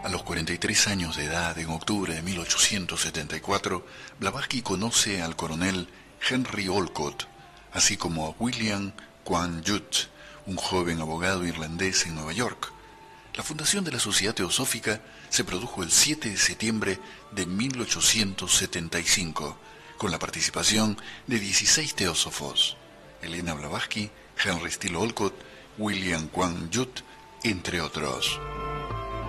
A los 43 años de edad, en octubre de 1874, Blavatsky conoce al coronel Henry Olcott, así como a William Quan Youth, un joven abogado irlandés en Nueva York. La fundación de la Sociedad Teosófica se produjo el 7 de septiembre de 1875, con la participación de 16 teósofos: Elena Blavatsky, Henry Steele Olcott, William Quan Youth, entre otros.